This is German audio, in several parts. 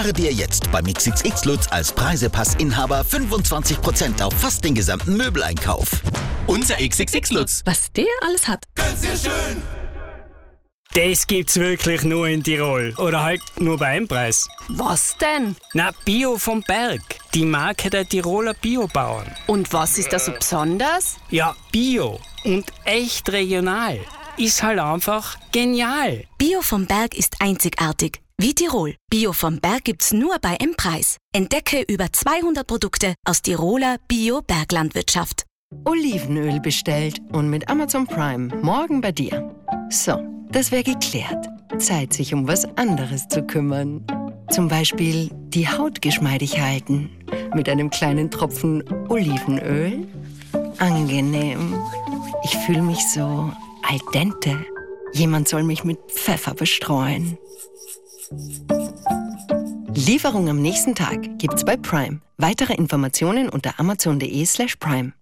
Spare dir jetzt beim XXX Lutz als Preisepass-Inhaber 25% auf fast den gesamten Möbeleinkauf. Unser XXX Lutz. Was der alles hat. Ganz sehr schön. Das gibt's wirklich nur in Tirol. Oder halt nur bei einem Preis. Was denn? Na, Bio vom Berg. Die Marke der Tiroler Biobauern. Und was ist da so besonders? Ja, Bio und echt regional. Ist halt einfach genial. Bio vom Berg ist einzigartig. Wie Tirol. Bio vom Berg gibt's nur bei M-Preis. Entdecke über 200 Produkte aus Tiroler Bio-Berglandwirtschaft. Olivenöl bestellt und mit Amazon Prime morgen bei dir. So, das wäre geklärt. Zeit, sich um was anderes zu kümmern. Zum Beispiel die Haut geschmeidig halten. Mit einem kleinen Tropfen Olivenöl. Angenehm. Ich fühle mich so al dente. Jemand soll mich mit Pfeffer bestreuen. Lieferung am nächsten Tag gibt's bei Prime. Weitere Informationen unter amazon.de/prime.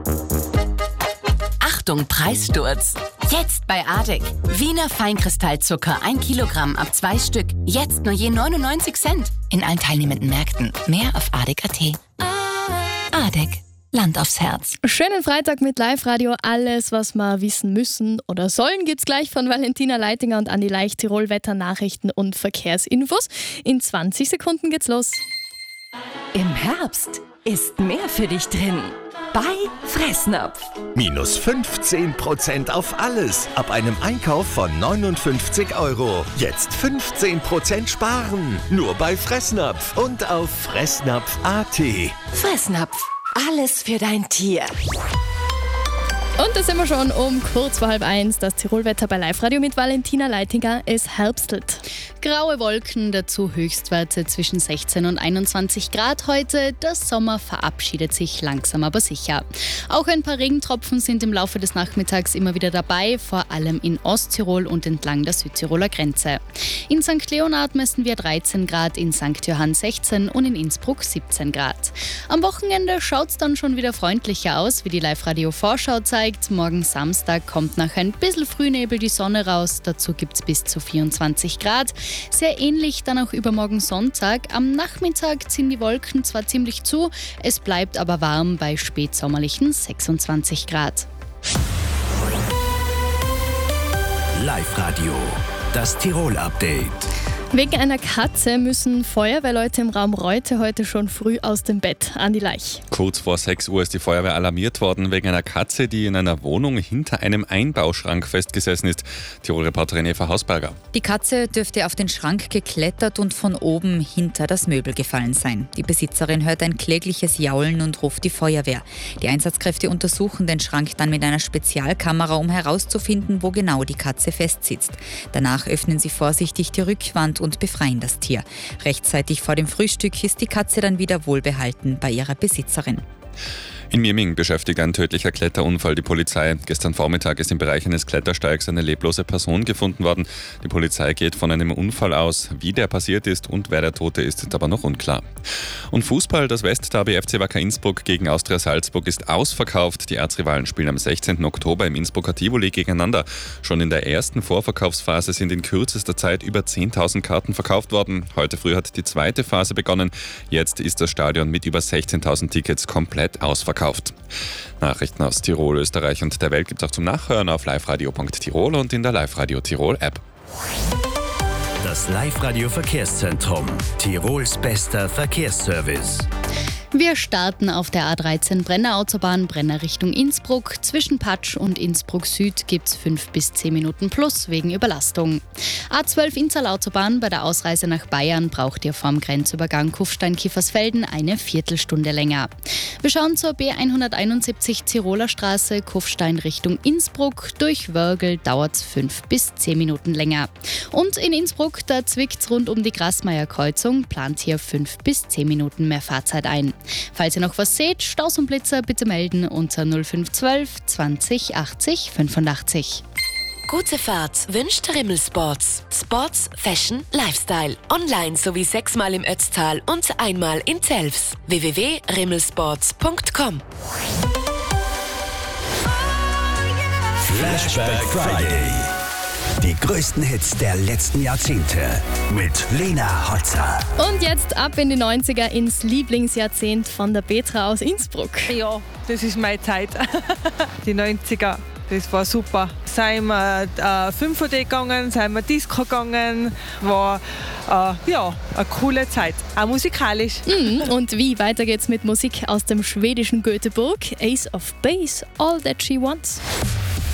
Achtung, Preissturz! Jetzt bei ADEC. Wiener Feinkristallzucker 1 Kilogramm ab 2 Stück. Jetzt nur je 99 Cent. In allen teilnehmenden Märkten. Mehr auf adec.at. ADEC. Land aufs Herz. Schönen Freitag mit Live-Radio. Alles, was wir wissen müssen oder sollen, gibt's gleich von Valentina Leitinger und Andi Leicht. Tirol Wetter-Nachrichten und Verkehrsinfos. In 20 Sekunden geht's los. Im Herbst ist mehr für dich drin. Bei Fressnapf. Minus 15% auf alles. Ab einem Einkauf von 59 €. Jetzt 15% sparen. Nur bei Fressnapf und auf fressnapf.at. Fressnapf. Alles für dein Tier. Und da sind wir schon um kurz vor 12:30. Das Tirolwetter bei Live-Radio mit Valentina Leitinger. Es herbstelt. Graue Wolken, dazu Höchstwerte zwischen 16 und 21 Grad heute. Der Sommer verabschiedet sich langsam aber sicher. Auch ein paar Regentropfen sind im Laufe des Nachmittags immer wieder dabei, vor allem in Osttirol und entlang der Südtiroler Grenze. In St. Leonhard messen wir 13 Grad, in St. Johann 16 und in Innsbruck 17 Grad. Am Wochenende schaut es dann schon wieder freundlicher aus, wie die Live-Radio-Vorschau zeigt. Morgen Samstag kommt nach ein bisschen Frühnebel die Sonne raus. Dazu gibt es bis zu 24 Grad. Sehr ähnlich dann auch übermorgen Sonntag. Am Nachmittag ziehen die Wolken zwar ziemlich zu, es bleibt aber warm bei spätsommerlichen 26 Grad. Live-Radio, das Tirol-Update. Wegen einer Katze müssen Feuerwehrleute im Raum Reute heute schon früh aus dem Bett. Andi Leich. Kurz vor 6 Uhr ist die Feuerwehr alarmiert worden wegen einer Katze, die in einer Wohnung hinter einem Einbauschrank festgesessen ist. Tirol-Reporterin Eva Hausberger. Die Katze dürfte auf den Schrank geklettert und von oben hinter das Möbel gefallen sein. Die Besitzerin hört ein klägliches Jaulen und ruft die Feuerwehr. Die Einsatzkräfte untersuchen den Schrank dann mit einer Spezialkamera, um herauszufinden, wo genau die Katze festsitzt. Danach öffnen sie vorsichtig die Rückwand und befreien das Tier. Rechtzeitig vor dem Frühstück ist die Katze dann wieder wohlbehalten bei ihrer Besitzerin. In Mirming beschäftigt ein tödlicher Kletterunfall die Polizei. Gestern Vormittag ist im Bereich eines Klettersteigs eine leblose Person gefunden worden. Die Polizei geht von einem Unfall aus. Wie der passiert ist und wer der Tote ist aber noch unklar. Und Fußball, das Westderby FC Wacker Innsbruck gegen Austria Salzburg ist ausverkauft. Die Erzrivalen spielen am 16. Oktober im Innsbrucker Tivoli gegeneinander. Schon in der ersten Vorverkaufsphase sind in kürzester Zeit über 10.000 Karten verkauft worden. Heute früh hat die zweite Phase begonnen. Jetzt ist das Stadion mit über 16.000 Tickets komplett ausverkauft. Nachrichten aus Tirol, Österreich und der Welt gibt es auch zum Nachhören auf liveradio.tirol und in der Live-Radio Tirol App. Das Live-Radio Verkehrszentrum. Tirols bester Verkehrsservice. Wir starten auf der A13 Brenner Autobahn, Brenner Richtung Innsbruck. Zwischen Patsch und Innsbruck Süd gibt es 5 bis 10 Minuten plus wegen Überlastung. A12 Innsal Autobahn, bei der Ausreise nach Bayern braucht ihr vom Grenzübergang Kufstein-Kiefersfelden eine Viertelstunde länger. Wir schauen zur B171 Tiroler Straße, Kufstein Richtung Innsbruck. Durch Wörgl dauert es 5 bis 10 Minuten länger. Und in Innsbruck, da zwickt's rund um die Grasmeier-Kreuzung, plant hier 5 bis 10 Minuten mehr Fahrzeit ein. Falls ihr noch was seht, Staus und Blitzer bitte melden unter 0512 20 80 85. Gute Fahrt wünscht Rimmel Sports. Sports, Fashion, Lifestyle. Online sowie 6-mal im Ötztal und einmal in Zelfs. www.rimmelsports.com. Flashback Friday. Die größten Hits der letzten Jahrzehnte mit Lena Holzer. Und jetzt ab in die 90er ins Lieblingsjahrzehnt von der Petra aus Innsbruck. Ja, das ist meine Zeit. Die 90er, das war super. Sind wir 5D gegangen, sind wir Disco gegangen, war eine coole Zeit, auch musikalisch. Und wie, weiter geht's mit Musik aus dem schwedischen Göteborg. Ace of Base, All That She Wants.